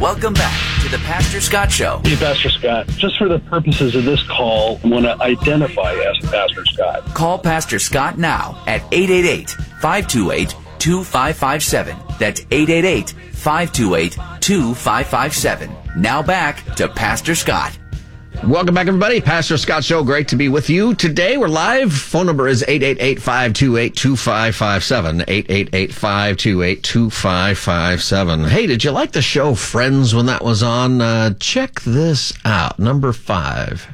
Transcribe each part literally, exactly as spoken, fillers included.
Welcome back to the Pastor Scott Show. Hey, Pastor Scott. Just for the purposes of this call, I want to identify as Pastor Scott. Call Pastor Scott now at eight eight eight, five two eight, two five five seven. That's eight eight eight, five two eight, two five five seven. Now back to Pastor Scott. Welcome back, everybody. Pastor Scott Show. Great to be with you. Today, we're live. Phone number is eight eight eight, five two eight, two five five seven. eight eight eight, five two eight, two five five seven. Hey, did you like the show Friends when that was on? Uh, check this out. Number five.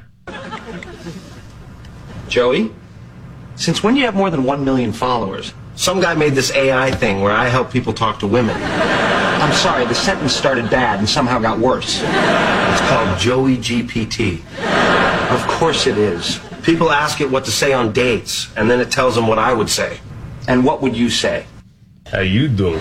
Joey, since when do you have more than one million followers? Some guy made this A I thing where I help people talk to women. I'm sorry, the sentence started bad and somehow got worse. It's called Joey G P T. Of course it is. People ask it what to say on dates, and then it tells them what I would say. And what would you say? How you doing?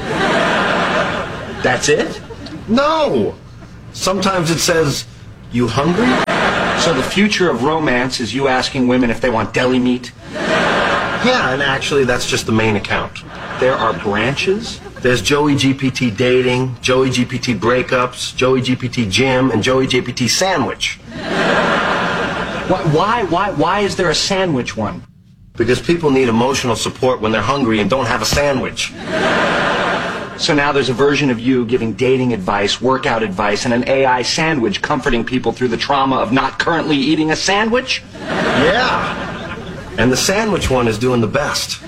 That's it? No! Sometimes it says, you hungry? So the future of romance is you asking women if they want deli meat? Yeah, and actually that's just the main account. There are branches? There's Joey G P T Dating, Joey G P T Breakups, Joey G P T Gym, and Joey G P T Sandwich. Why, why, why, why is there a sandwich one? Because people need emotional support when they're hungry and don't have a sandwich. So now there's a version of you giving dating advice, workout advice, and an A I sandwich comforting people through the trauma of not currently eating a sandwich? Yeah. And the sandwich one is doing the best.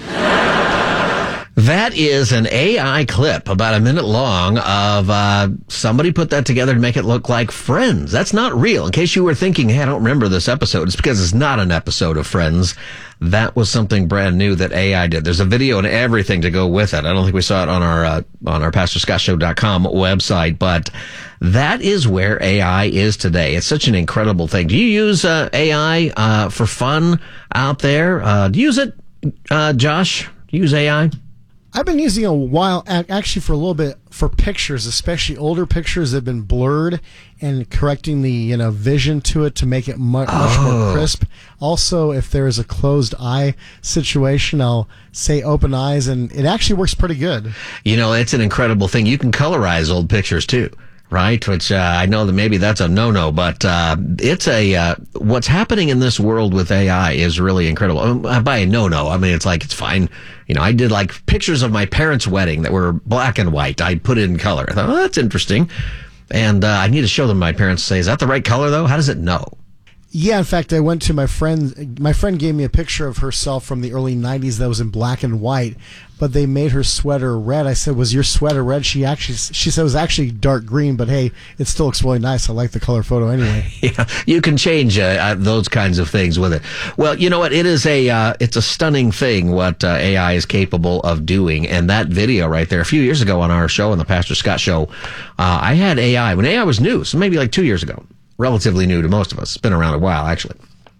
That is an A I clip, about a minute long, of uh, somebody put that together to make it look like Friends. That's not real. In case you were thinking, hey, I don't remember this episode, it's because it's not an episode of Friends. That was something brand new that A I did. There's a video and everything to go with it. I don't think we saw it on our uh, on our pastor scott show dot com website, but that is where A I is today. It's such an incredible thing. Do you use uh, A I uh, for fun out there? Uh, do you use it, uh, Josh? Do you use A I? I've been using it a while, actually for a little bit, for pictures, especially older pictures that have been blurred, and correcting the you know vision to it to make it much, much oh. more crisp. Also, if there is a closed eye situation, I'll say open eyes, and it actually works pretty good. You know, it's an incredible thing. You can colorize old pictures too, right? Which uh, I know that maybe that's a no-no, but uh, it's a uh, what's happening in this world with A I is really incredible. By a no-no, I mean it's like it's fine. You know, I did like pictures of my parents' wedding that were black and white. I put it in color. I thought, oh, that's interesting. And uh, I need to show them my parents. Say, is that the right color though? How does it know? Yeah, in fact, I went to my friend. My friend gave me a picture of herself from the early nineties that was in black and white, but they made her sweater red. I said, "Was your sweater red?" She actually, she said it was actually dark green, but hey, it still looks really nice. I like the color photo anyway. Yeah, you can change uh, uh, those kinds of things with it. Well, you know what? It is a, uh, it's a stunning thing what uh, A I is capable of doing. And that video right there, a few years ago on our show, on the Pastor Scott Show, uh, I had A I when A I was new, so maybe like two years ago. Relatively new to most of us. It's been around a while, actually.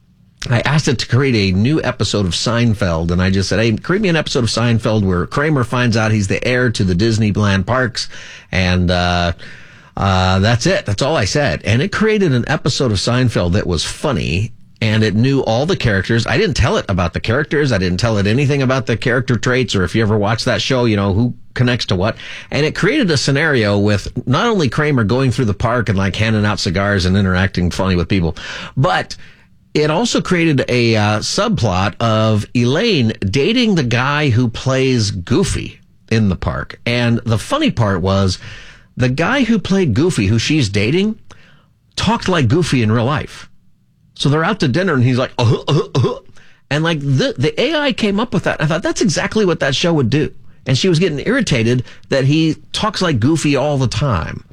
I asked it to create a new episode of Seinfeld, and I just said, hey, create me an episode of Seinfeld where Kramer finds out he's the heir to the Disneyland parks, and uh, uh, that's it. That's all I said. And it created an episode of Seinfeld that was funny, and it knew all the characters. I didn't tell it about the characters. I didn't tell it anything about the character traits, or if you ever watch that show, you know, who connects to what. And it created a scenario with not only Kramer going through the park and like handing out cigars and interacting funny with people, but it also created a uh, subplot of Elaine dating the guy who plays Goofy in the park. And the funny part was the guy who played Goofy, who she's dating, talked like Goofy in real life. So they're out to dinner and he's like, uh, uh, uh, and like the, the A I came up with that. I thought that's exactly what that show would do. And she was getting irritated that he talks like Goofy all the time.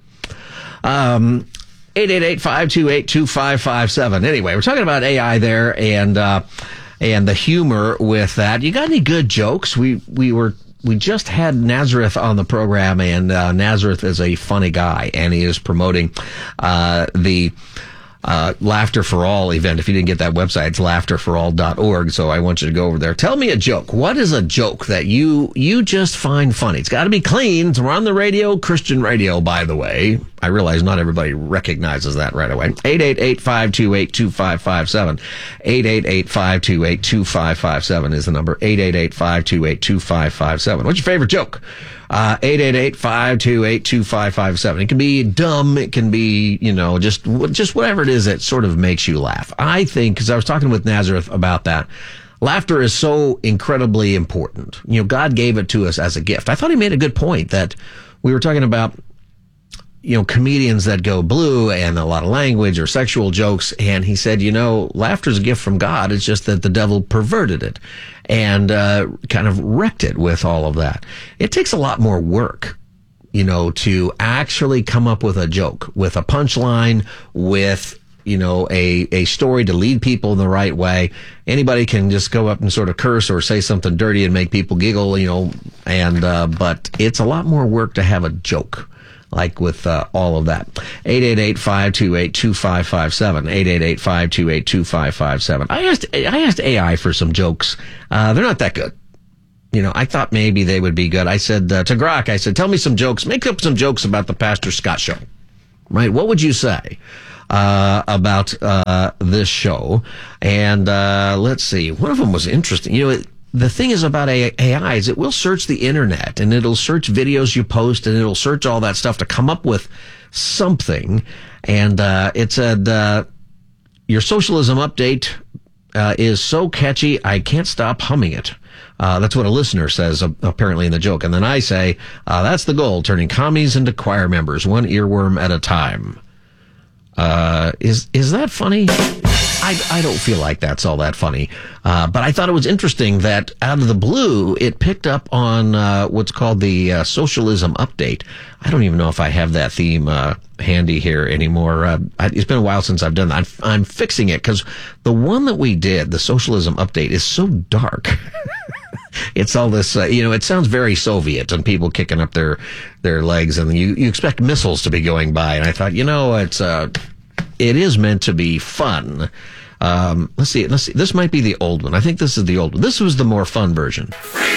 Um, eight eight eight, five two eight, two five five seven. Anyway, we're talking about A I there and, uh, and the humor with that. You got any good jokes? We, we were, we just had Nazareth on the program, and, uh, Nazareth is a funny guy, and he is promoting, uh, the, Uh, Laughter for All event. If you didn't get that website, it's laughter for all dot org. So I want you to go over there. Tell me a joke. What is a joke that you you just find funny? It's got to be clean. We're on the radio, Christian radio, by the way. I realize not everybody recognizes that right away. eight eight eight, five two eight, two five five seven. eight eight eight, five two eight, two five five seven is the number. eight eight eight, five two eight, two five five seven. What's your favorite joke? Uh, eight eight eight, five two eight, two five five seven. It can be dumb. It can be, you know, just, just whatever it is that sort of makes you laugh. I think, because I was talking with Nazareth about that, laughter is so incredibly important. You know, God gave it to us as a gift. I thought he made a good point that we were talking about, you know, comedians that go blue and a lot of language or sexual jokes. And he said, you know, laughter is a gift from God. It's just that the devil perverted it and uh, kind of wrecked it with all of that. It takes a lot more work, you know, to actually come up with a joke, with a punchline, with, you know, a, a story to lead people in the right way. Anybody can just go up and sort of curse or say something dirty and make people giggle, you know, and, uh, but it's a lot more work to have a joke. Like with uh, all of that. eight eight eight, five two eight, two five five seven. eight eight eight, five two eight, two five five seven. I asked I asked A I for some jokes. Uh, they're not that good. You know, I thought maybe they would be good. I said uh, to Grok, I said, tell me some jokes. Make up some jokes about the Pastor Scott Show. Right? What would you say uh, about uh, this show? And uh, let's see. One of them was interesting. You know, it, the thing is about A I is it will search the internet and it'll search videos you post and it'll search all that stuff to come up with something. And uh, it said, uh, your socialism update uh, is so catchy, I can't stop humming it. Uh, that's what a listener says, uh, apparently in the joke. And then I say, uh, that's the goal, turning commies into choir members, one earworm at a time. Uh, is, is that funny? I, I don't feel like that's all that funny. Uh, but I thought it was interesting that out of the blue, it picked up on uh, what's called the uh, socialism update. I don't even know if I have that theme uh, handy here anymore. Uh, I, it's been a while since I've done that. I'm, I'm fixing it because the one that we did, the socialism update, is so dark. It's all this, uh, you know, it sounds very Soviet and people kicking up their, their legs and you, you expect missiles to be going by. And I thought, you know, it's, uh, it is meant to be fun. Um, let's see, let's see. This might be the old one. I think this is the old one. This was the more fun version.